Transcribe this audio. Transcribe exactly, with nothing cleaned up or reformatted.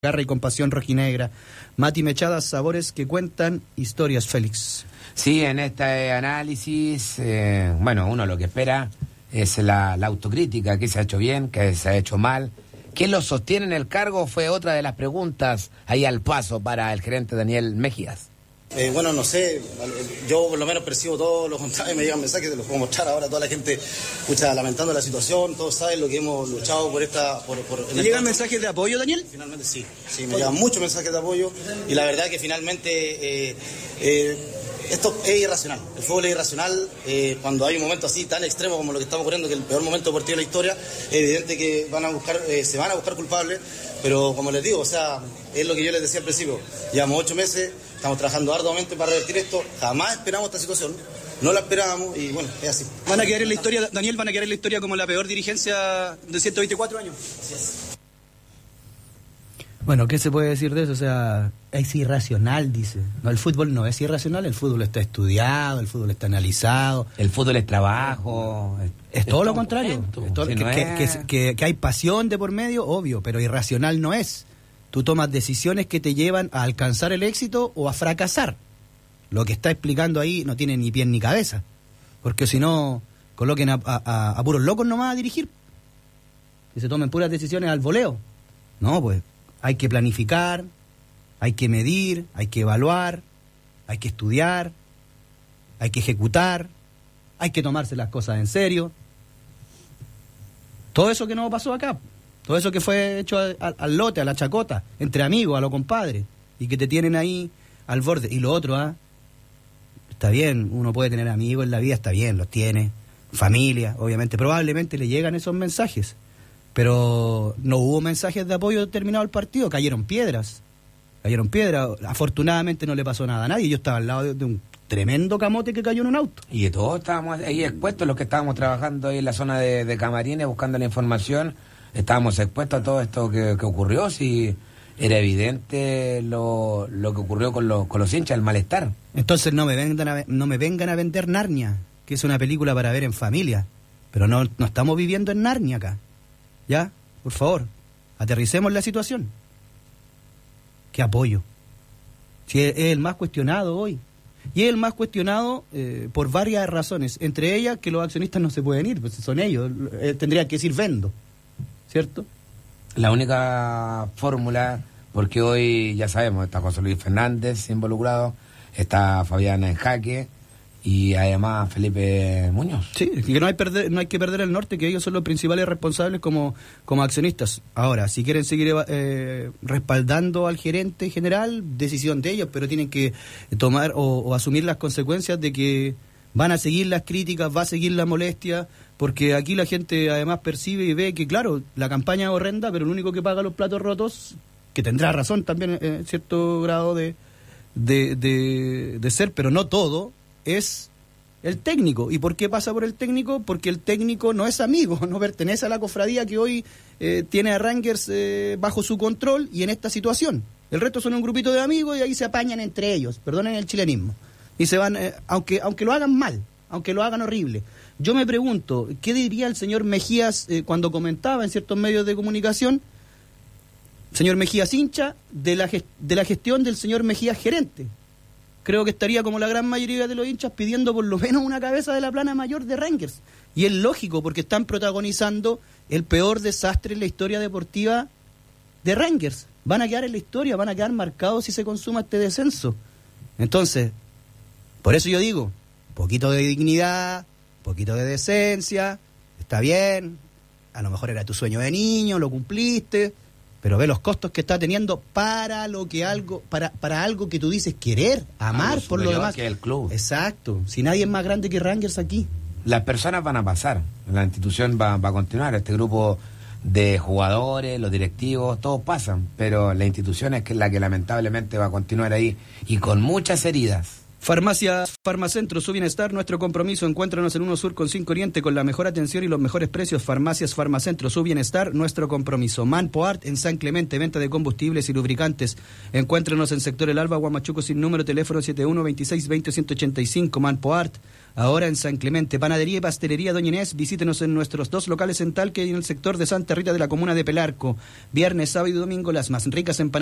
Garra y compasión rojinegra. Mati Mechada, sabores que cuentan historias, Félix. Sí, en este análisis, eh, bueno, uno lo que espera es la, la autocrítica, qué se ha hecho bien, qué se ha hecho mal. ¿Quién lo sostiene en el cargo? Fue otra de las preguntas ahí al paso para el gerente Daniel Mejías. Eh, bueno, no sé, yo por lo menos percibo todo lo contrario, me llegan mensajes, te los puedo mostrar ahora, toda la gente escucha lamentando la situación, todos saben lo que hemos luchado por esta... Por, por, ¿Te llegan mensajes de apoyo, Daniel? Finalmente sí, sí, me llegan muchos mensajes de apoyo y la verdad que finalmente eh, eh, esto es irracional, el fútbol es irracional, eh, cuando hay un momento así tan extremo como lo que estamos ocurriendo, que es el peor momento deportivo de la historia, es evidente que van a buscar, eh, se van a buscar culpables, pero como les digo, o sea, es lo que yo les decía al principio, llevamos ocho meses, estamos trabajando arduamente para revertir esto, jamás esperamos esta situación, no la esperábamos y bueno, es así. ¿Van a quedar en la historia, Daniel, van a quedar en la historia como la peor dirigencia de ciento veinticuatro años? Así es. Bueno, ¿qué se puede decir de eso? O sea, es irracional, dice. No, el fútbol no es irracional, el fútbol está estudiado, el fútbol está analizado. El fútbol es trabajo. Es, es todo lo contrario. Es todo, si que, no que, es... que, que, que hay pasión de por medio, obvio, pero irracional no es. Tú tomas decisiones que te llevan a alcanzar el éxito o a fracasar. Lo que está explicando ahí no tiene ni pie ni cabeza. Porque si no, coloquen a, a, a puros locos nomás a dirigir. Que se tomen puras decisiones al voleo. No, pues hay que planificar, hay que medir, hay que evaluar, hay que estudiar, hay que ejecutar, hay que tomarse las cosas en serio. Todo eso que no pasó acá. Todo eso que fue hecho al, al lote, a la chacota, entre amigos, a los compadres, y que te tienen ahí al borde. Y lo otro, ¿ah? Está bien, uno puede tener amigos en la vida, está bien, los tiene, familia, obviamente. Probablemente le llegan esos mensajes, pero no hubo mensajes de apoyo terminado el partido, cayeron piedras, cayeron piedras. Afortunadamente no le pasó nada a nadie, yo estaba al lado de, de un tremendo camote que cayó en un auto. Y todos estábamos ahí expuestos, los que estábamos trabajando ahí en la zona de, de camarines, buscando la información. Estábamos expuestos a todo esto que, que ocurrió, si era evidente lo, lo que ocurrió con, lo, con los hinchas, el malestar. Entonces no me vengan a, no me vengan a vender Narnia, que es una película para ver en familia, pero no, no estamos viviendo en Narnia acá, ¿ya? Por favor, aterricemos la situación. ¿Qué apoyo? Si es, es el más cuestionado hoy, y es el más cuestionado eh, por varias razones, entre ellas que los accionistas no se pueden ir, pues son ellos, eh, tendrían que decir vendo. ¿Cierto? La única fórmula, porque hoy ya sabemos, está José Luis Fernández involucrado, está Fabián en jaque y además Felipe Muñoz. Sí, que no hay, perder, no hay que perder el norte, que ellos son los principales responsables como, como accionistas. Ahora, si quieren seguir eh, respaldando al gerente general, decisión de ellos, pero tienen que tomar o, o asumir las consecuencias de que van a seguir las críticas, va a seguir la molestia, porque aquí la gente además percibe y ve que, claro, la campaña es horrenda, pero el único que paga los platos rotos, que tendrá razón también en cierto grado de, de, de, de ser, pero no todo, es el técnico. ¿Y por qué pasa por el técnico? Porque el técnico no es amigo, no pertenece a la cofradía que hoy eh, tiene a Rangers eh, bajo su control y en esta situación. El resto son un grupito de amigos y ahí se apañan entre ellos, perdonen el chilenismo. Y se van, eh, aunque aunque lo hagan mal, aunque lo hagan horrible. Yo me pregunto, ¿qué diría el señor Mejías eh, cuando comentaba en ciertos medios de comunicación, señor Mejías hincha, de la, gest- de la gestión del señor Mejías gerente? Creo que estaría como la gran mayoría de los hinchas pidiendo por lo menos una cabeza de la plana mayor de Rangers. Y es lógico, porque están protagonizando el peor desastre en la historia deportiva de Rangers. Van a quedar en la historia, van a quedar marcados si se consuma este descenso. Entonces, por eso yo digo, poquito de dignidad, poquito de decencia, está bien, a lo mejor era tu sueño de niño, lo cumpliste, pero ve los costos que está teniendo para lo que algo, para, para algo que tú dices querer, amar algo por lo demás. Que el club. Exacto, si nadie es más grande que Rangers aquí. Las personas van a pasar, la institución va, va a continuar, este grupo de jugadores, los directivos, todos pasan, pero la institución es que la que lamentablemente va a continuar ahí y con muchas heridas. Farmacia Farmacentro, su bienestar, nuestro compromiso. Encuéntranos en uno Sur con cinco Oriente con la mejor atención y los mejores precios. Farmacias Farmacentro, su bienestar, nuestro compromiso. Manpo Art en San Clemente, venta de combustibles y lubricantes. Encuéntranos en sector El Alba, Huamachuco, sin número, teléfono siete uno veintiséis veinte ciento ochenta y cinco. Manpo Art, ahora en San Clemente. Panadería y pastelería Doña Inés, visítenos en nuestros dos locales en Talca y en el sector de Santa Rita de la comuna de Pelarco. Viernes, sábado y domingo, las más ricas empanadas